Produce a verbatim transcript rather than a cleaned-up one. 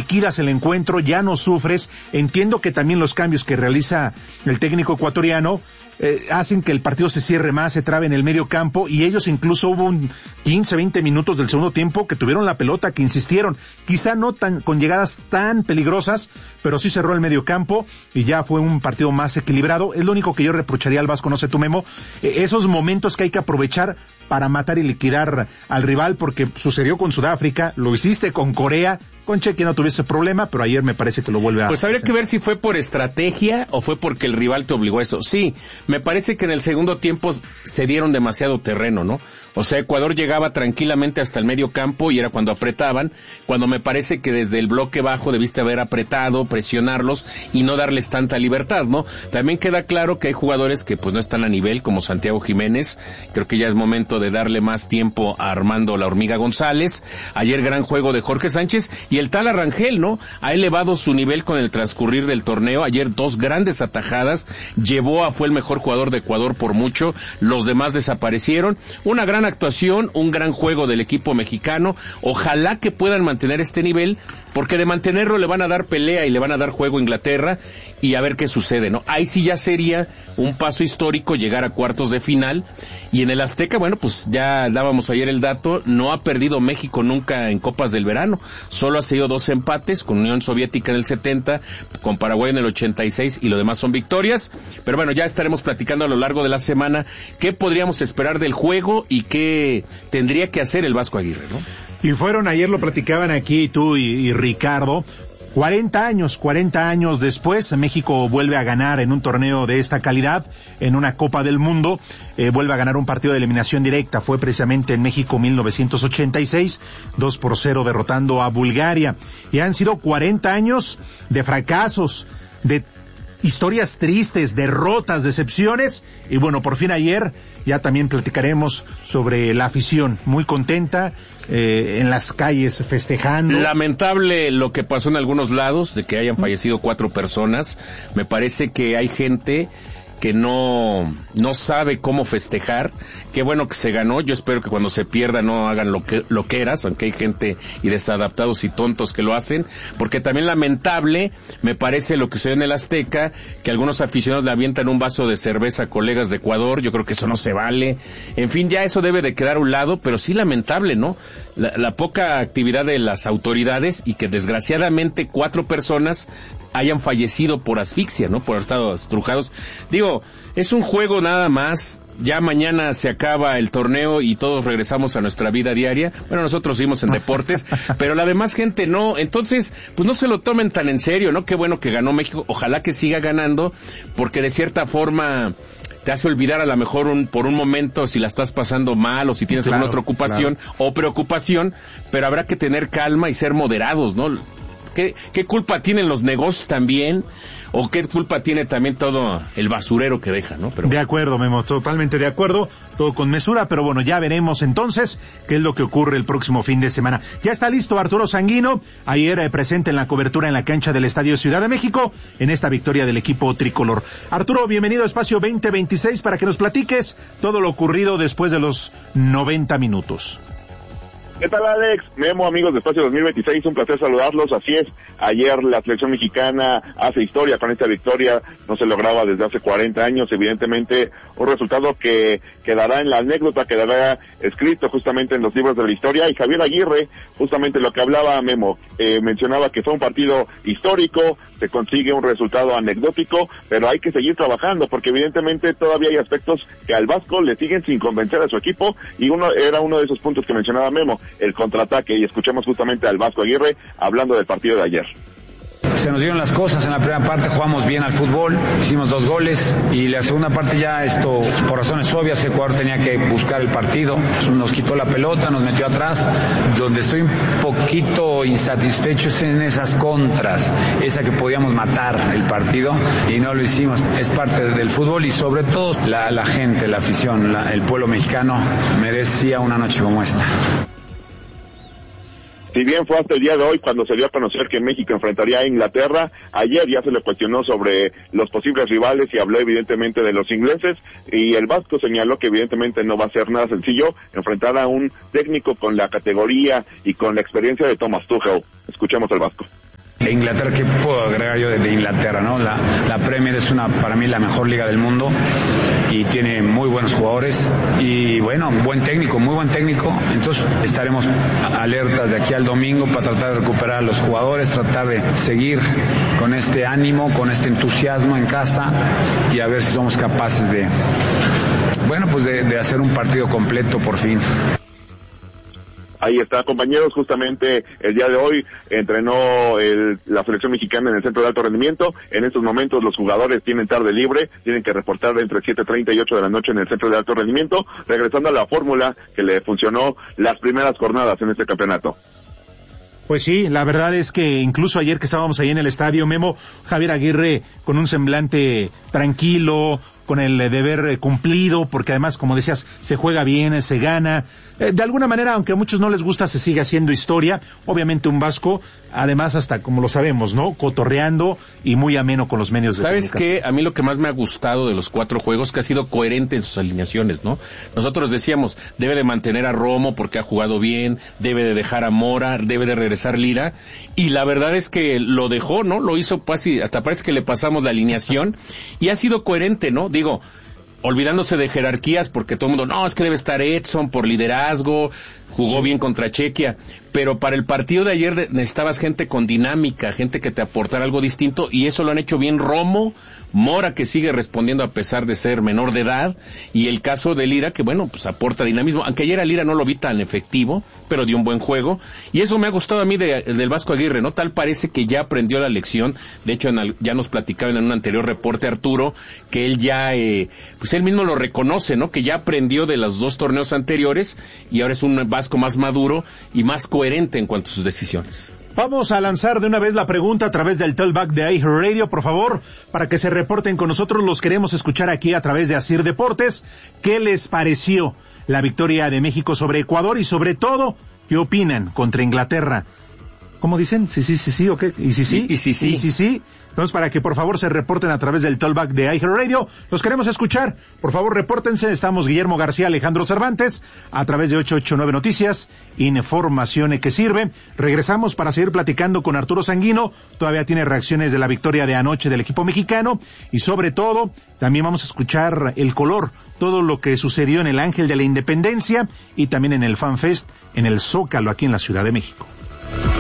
liquidas el encuentro, ya no sufres. Entiendo que también los cambios que realiza el técnico ecuatoriano eh, hacen que el partido se cierre más, se trabe en el medio campo, y ellos incluso hubo un quince, veinte minutos del segundo tiempo que tuvieron la pelota, que insistieron, quizá no tan con llegadas tan peligrosas, pero sí cerró el medio campo y ya fue un partido más equilibrado. Es lo único que yo reprocharía al Vasco, no sé tú, Memo, eh, esos momentos que hay que aprovechar para matar y liquidar al rival, porque sucedió con Sudáfrica, lo hiciste con Corea, con Chequia no tuviste problema, pero ayer me parece que lo vuelve a... Pues habría que ver si fue por estrategia o fue porque el rival te obligó a eso. Sí, me parece que en el segundo tiempo se dieron demasiado terreno, ¿no? O sea, Ecuador llegaba tranquilamente hasta el medio campo y era cuando apretaban, cuando me parece que desde el bloque bajo debiste haber apretado, presionarlos y no darles tanta libertad, ¿no? También queda claro que hay jugadores que pues no están a nivel, como Santiago Jiménez. Creo que ya es momento de darle más tiempo a Armando La Hormiga González. Ayer gran juego de Jorge Sánchez y el tal Arrangel, ¿no? Ha elevado su nivel con el transcurrir del torneo. Ayer dos grandes atajadas, llevó a, fue el mejor jugador de Ecuador por mucho, los demás desaparecieron. Una gran actuación, un gran juego del equipo mexicano. Ojalá que puedan mantener este nivel, porque de mantenerlo le van a dar pelea y le van a dar juego a Inglaterra, y a ver qué sucede, ¿no? Ahí sí ya sería un paso histórico llegar a cuartos de final, y en el Azteca, bueno, pues ya dábamos ayer el dato, no ha perdido México nunca en Copas del Verano, solo ha sido dos empates, con Unión Soviética en el setenta, con Paraguay en el ochenta y seis, y lo demás son victorias. Pero bueno, ya estaremos platicando a lo largo de la semana qué podríamos esperar del juego y qué tendría que hacer el Vasco Aguirre, ¿no? Y fueron, ayer lo platicaban aquí tú y, y Ricardo, cuarenta años, cuarenta años después, México vuelve a ganar en un torneo de esta calidad, en una Copa del Mundo, eh, vuelve a ganar un partido de eliminación directa, fue precisamente en México mil novecientos ochenta y seis, dos por cero derrotando a Bulgaria, y han sido cuarenta años de fracasos, de historias tristes, derrotas, decepciones, y bueno, por fin ayer ya también platicaremos sobre la afición, muy contenta, eh, en las calles festejando. Lamentable lo que pasó en algunos lados, de que hayan fallecido cuatro personas. Me parece que hay gente que no no sabe cómo festejar. Qué bueno que se ganó, yo espero que cuando se pierda no hagan lo que loqueras, aunque hay gente y desadaptados y tontos que lo hacen, porque también lamentable me parece lo que se ve en el Azteca, que algunos aficionados le avientan un vaso de cerveza a colegas de Ecuador. Yo creo que eso no se vale. En fin, ya eso debe de quedar a un lado, pero sí lamentable, ¿no? La, la poca actividad de las autoridades, y que desgraciadamente cuatro personas hayan fallecido por asfixia, ¿no? Por haber estado estrujados. Digo, es un juego nada más, ya mañana se acaba el torneo y todos regresamos a nuestra vida diaria. Bueno, nosotros seguimos en deportes, pero la demás gente no. Entonces, pues no se lo tomen tan en serio, ¿no? Qué bueno que ganó México, ojalá que siga ganando, porque de cierta forma te hace olvidar a lo mejor un, por un momento si la estás pasando mal o si tienes claro, alguna otra ocupación claro. o preocupación, pero habrá que tener calma y ser moderados, ¿no? ¿Qué, qué culpa tienen los negocios también? ¿O qué culpa tiene también todo el basurero que deja, no? Pero... De acuerdo, Memo, totalmente de acuerdo, todo con mesura, pero bueno, ya veremos entonces qué es lo que ocurre el próximo fin de semana. Ya está listo Arturo Sanguino, ayer eh, presente en la cobertura en la cancha del Estadio Ciudad de México, en esta victoria del equipo tricolor. Arturo, bienvenido a Espacio veinte veintiséis para que nos platiques todo lo ocurrido después de los noventa minutos. ¿Qué tal, Alex? Memo, amigos de Espacio dos mil veintiséis, un placer saludarlos. Así es, ayer la selección mexicana hace historia con esta victoria, no se lograba desde hace cuarenta años, evidentemente un resultado que quedará en la anécdota, quedará escrito justamente en los libros de la historia. Y Javier Aguirre, justamente lo que hablaba Memo, eh, mencionaba que fue un partido histórico, se consigue un resultado anecdótico, pero hay que seguir trabajando, porque evidentemente todavía hay aspectos que al Vasco le siguen sin convencer a su equipo, y uno era uno de esos puntos que mencionaba Memo, el contraataque, y escuchemos justamente al Vasco Aguirre hablando del partido de ayer. Se nos dieron las cosas, en la primera parte jugamos bien al fútbol, hicimos dos goles, y la segunda parte ya esto, por razones obvias, Ecuador tenía que buscar el partido, nos quitó la pelota, nos metió atrás. Donde estoy un poquito insatisfecho es en esas contras, esa que podíamos matar el partido y no lo hicimos. Es parte del fútbol, y sobre todo la, la gente, la afición, la, el pueblo mexicano merecía una noche como esta. Si bien fue hasta el día de hoy cuando se dio a conocer que México enfrentaría a Inglaterra, ayer ya se le cuestionó sobre los posibles rivales y habló evidentemente de los ingleses, y el Vasco señaló que evidentemente no va a ser nada sencillo enfrentar a un técnico con la categoría y con la experiencia de Thomas Tuchel. Escuchemos al Vasco. E Inglaterra, ¿qué puedo agregar yo de, de Inglaterra, no? La, la Premier es una, para mí, la mejor liga del mundo y tiene muy buenos jugadores y bueno, buen técnico, muy buen técnico. Entonces estaremos alertas de aquí al domingo para tratar de recuperar a los jugadores, tratar de seguir con este ánimo, con este entusiasmo en casa y a ver si somos capaces de, bueno, pues de, de hacer un partido completo por fin. Ahí está, compañeros, justamente el día de hoy entrenó el, la selección mexicana en el centro de alto rendimiento. En estos momentos los jugadores tienen tarde libre, tienen que reportar entre siete treinta y ocho de la noche en el centro de alto rendimiento, regresando a la fórmula que le funcionó las primeras jornadas en este campeonato. Pues sí, la verdad es que incluso ayer que estábamos ahí en el estadio, Memo, Javier Aguirre con un semblante tranquilo, con el deber cumplido, porque además, como decías, se juega bien, se gana. Eh, de alguna manera, aunque a muchos no les gusta, se sigue haciendo historia. Obviamente un Vasco, además hasta como lo sabemos, ¿no? Cotorreando y muy ameno con los medios de ¿Sabes comunicación. qué? A mí lo que más me ha gustado de los cuatro juegos, que ha sido coherente en sus alineaciones, ¿no? Nosotros decíamos, debe de mantener a Romo porque ha jugado bien, debe de dejar a Mora, debe de regresar Lira, y la verdad es que lo dejó, ¿no? Lo hizo casi, hasta parece que le pasamos la alineación, y ha sido coherente, ¿no? Digo, olvidándose de jerarquías, porque todo el mundo, no, es que debe estar Edson por liderazgo, jugó bien contra Chequia, pero para el partido de ayer necesitabas gente con dinámica, gente que te aportara algo distinto, y eso lo han hecho bien Romo, Mora, que sigue respondiendo a pesar de ser menor de edad, y el caso de Lira, que bueno, pues aporta dinamismo, aunque ayer a Lira no lo vi tan efectivo, pero dio un buen juego, y eso me ha gustado a mí de, del Vasco Aguirre, ¿no? Tal parece que ya aprendió la lección. De hecho, en el, ya nos platicaban en un anterior reporte Arturo, que él ya, eh, pues él mismo lo reconoce, ¿no? Que ya aprendió de los dos torneos anteriores, y ahora es un Vasco más maduro y más coherente en cuanto a sus decisiones. Vamos a lanzar de una vez la pregunta a través del Talkback de iHeartRadio, por favor, para que se reporten con nosotros. Los queremos escuchar aquí a través de Asir Deportes. ¿Qué les pareció la victoria de México sobre Ecuador? Y sobre todo, ¿qué opinan contra Inglaterra? ¿Cómo dicen? Sí, sí, sí, sí, ¿o qué? ¿Y sí, sí? Y, y sí, sí. Y sí, sí. Entonces, para que por favor se reporten a través del Talkback de iHeartRadio, los queremos escuchar. Por favor, repórtense. Estamos Guillermo García, Alejandro Cervantes, a través de ocho ocho nueve Noticias, información que sirve. Regresamos para seguir platicando con Arturo Sanguino. Todavía tiene reacciones de la victoria de anoche del equipo mexicano. Y sobre todo, también vamos a escuchar el color, todo lo que sucedió en el Ángel de la Independencia y también en el FanFest, en el Zócalo, aquí en la Ciudad de México.